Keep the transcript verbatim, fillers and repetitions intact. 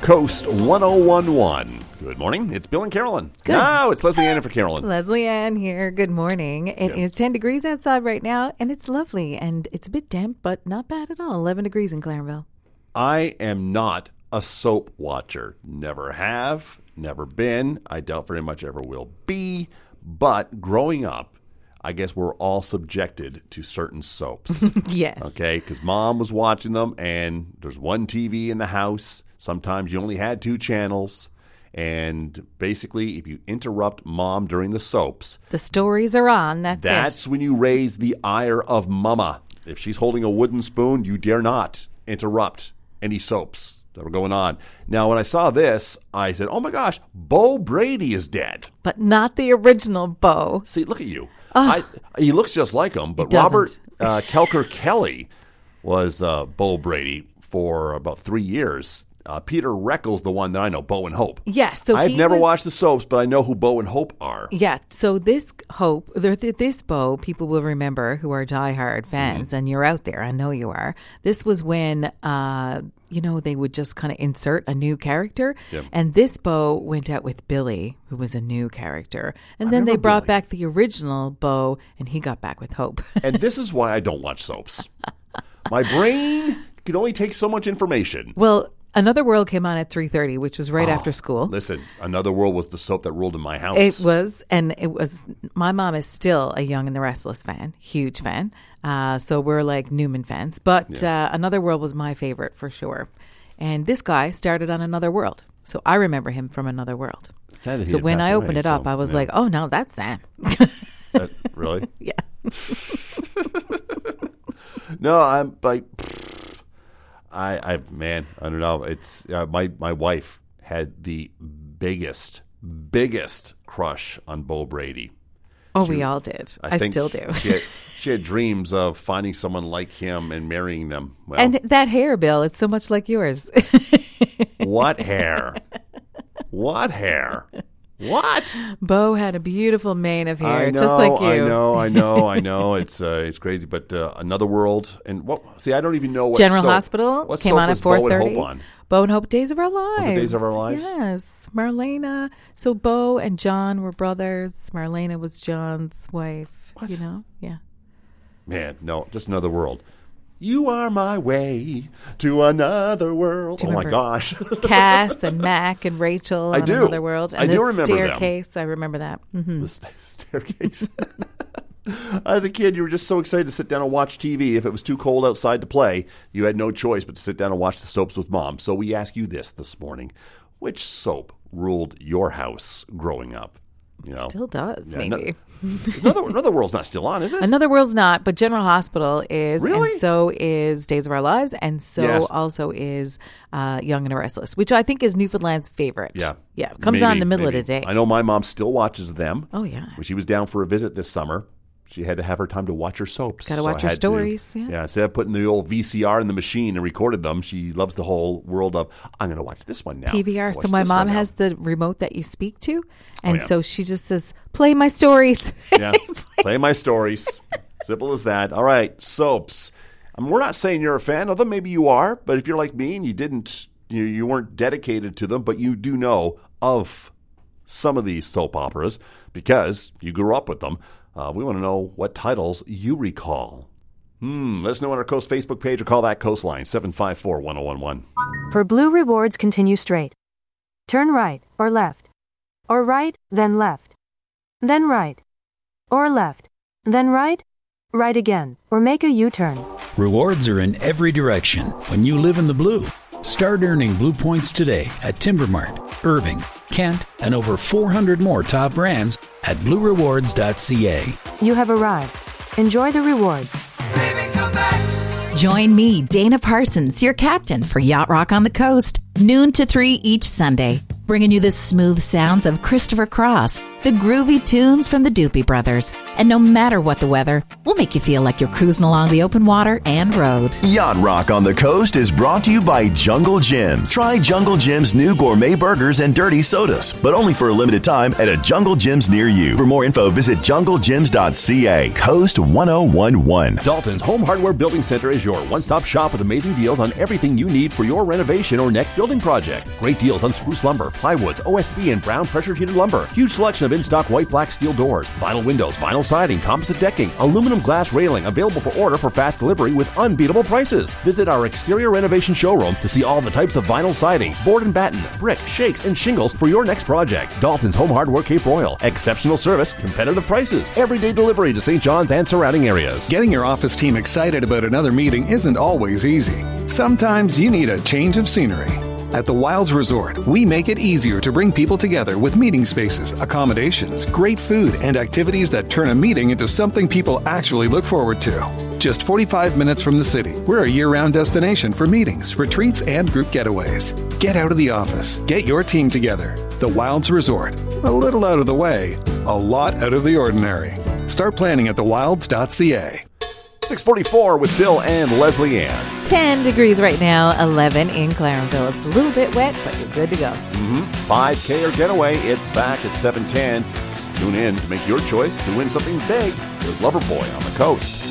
Coast one oh one point one. Good morning. It's Bill and Carolyn. Good. No, it's Leslie Ann in for Carolyn. Leslie Ann here. Good morning. It Yeah. is ten degrees outside right now, and it's lovely. And it's a bit damp, but not bad at all. eleven degrees in Clarenville. I am not a soap watcher. Never have, never been. I doubt very much ever will be. But growing up, I guess we're all subjected to certain soaps. Yes. Okay, because mom was watching them, and there's one T V in the house. Sometimes you only had two channels. And basically, if you interrupt mom during the soaps, The stories are on. That's, that's it. when you raise the ire of mama. If she's holding a wooden spoon, you dare not interrupt any soaps that were going on. Now, when I saw this, I said, oh my gosh, Bo Brady is dead. But not the original Bo. See, look at you. I, he looks just like him, but Robert uh, Kelker Kelly was uh, Bo Brady for about three years. Uh, Peter Reckel's the one that I know, Bo and Hope. Yeah, so I've he never was- watched the soaps, but I know who Bo and Hope are. Yeah, so this Hope, th- th- this Bo, people will remember who are diehard fans, Mm-hmm. and you're out there. I know you are. This was when, uh, you know, they would just kind of insert a new character, Yep. and this Bo went out with Billy, who was a new character, and I then they remember brought Billy. back the original Bo, and he got back with Hope. And this is why I don't watch soaps. My brain can only take so much information. Well, Another World came on at three thirty, which was right after school. Listen, Another World was the soap that ruled in my house. It was, and it was, my mom is still a Young and the Restless fan, huge fan. Uh, so we're like Newman fans. But Yeah. uh, Another World was my favorite for sure. And this guy started on Another World. So I remember him from Another World. Sad that he So had when passed I away, opened it up, so, I was yeah. like, oh no, that's Sam. Uh, really? Yeah. No, I'm like, I, I, man, I don't know. It's uh, my my wife had the biggest, biggest crush on Bo Brady. Oh, She- we all did. I, think still do. She had, she had dreams of finding someone like him and marrying them. Well, And that hair, Bill, it's so much like yours. what hair? What hair? What? Bo had a beautiful mane of hair, I know, just like you. I know, I know, I know. It's uh, it's crazy, but uh, Another World, and what? See, I don't even know what General soap- Hospital what came soap on at was Bo four and thirty. Hope on? Bo and Hope, Days of Our Lives. it Days of Our Lives? Yes, Marlena. So Bo and John were brothers. Marlena was John's wife. What? You know, yeah. Man, no, just Another World. You are my way to another world. Do Oh you my remember gosh. Cass and Mac and Rachel I on do. Another World. And I the do remember them. staircase. I remember that. hmm The st- staircase. As a kid, you were just so excited to sit down and watch T V. If it was too cold outside to play, you had no choice but to sit down and watch the soaps with mom. So we ask you this this morning. Which soap ruled your house growing up? You know, Still does, Yeah, no- maybe. Another, Another World's not still on, is it? Another World's not, but General Hospital is, Really? and so is Days of Our Lives, and so Yes. also is uh, Young and Restless, which I think is Newfoundland's favorite. Yeah. Yeah. Comes on in the middle maybe. of the day. I know my mom still watches them. Oh, yeah. When she was down for a visit this summer, she had to have her time to watch her soaps. Gotta So watch I her had to- stories, yeah. instead of putting the old V C R in the machine and recorded them, she loves the whole world of, I'm going to watch this one now. P V R. Watch So my this mom one now. has the remote that you speak to, and yeah. so she just says, "Play my stories." Yeah. Play my stories. Simple as that. All right. Soaps. Um, we're not saying you're a fan of them. Maybe you are. But if you're like me and you didn't, you, you weren't dedicated to them, but you do know of some of these soap operas because you grew up with them. Uh, we want to know what titles you recall. Hmm. Let us know on our Coast Facebook page or call that Coastline, seven five four, one oh one one. For Blue Rewards, continue straight. Turn right or left. Or right, then left. Then right. Or left. Then right. Right again. Or make a U-turn. Rewards are in every direction when you live in the blue. Start earning Blue Points today at Timbermart, Irving, Kent, and over four hundred more top brands at blue rewards dot c a. You have arrived. Enjoy the rewards. Join me, Dana Parsons, your captain for Yacht Rock on the Coast, noon to three each Sunday, bringing you the smooth sounds of Christopher Cross the groovy tunes from the Doopy Brothers. And no matter what the weather, we'll make you feel like you're cruising along the open water and road. Yacht Rock on the Coast is brought to you by Jungle Jim's. Try Jungle Jim's new gourmet burgers and dirty sodas, but only for a limited time at a Jungle Jim's near you. For more info, visit jungle gyms dot c a. Coast one oh one one. Dalton's Home Hardware Building Center is your one-stop shop with amazing deals on everything you need for your renovation or next building project. Great deals on spruce lumber, plywoods, O S B, and brown pressure-treated lumber. Huge selection of in-stock white, black steel doors, vinyl windows, vinyl siding, composite decking, aluminum glass railing, available for order for fast delivery with unbeatable prices. Visit our exterior renovation showroom to see all the types of vinyl siding, board and batten, brick, shakes, and shingles for your next project. Dalton's Home Hardware Cape Royal. Exceptional service, competitive prices, everyday delivery to Saint John's and surrounding areas. Getting your office team excited about another meeting isn't always easy. Sometimes you need a change of scenery. At the Wilds Resort, we make it easier to bring people together with meeting spaces, accommodations, great food, and activities that turn a meeting into something people actually look forward to. Just forty-five minutes from the city, we're a year-round destination for meetings, retreats, and group getaways. Get out of the office. Get your team together. The Wilds Resort. A little out of the way, a lot out of the ordinary. Start planning at the wilds dot c a. six forty-four with Bill and Leslie Ann. ten degrees right now, eleven in Clarenville. It's a little bit wet, but you're good to go. Mm-hmm. five K or getaway. It's back at seven ten. Tune in to make your choice to win something big with Loverboy on the Coast.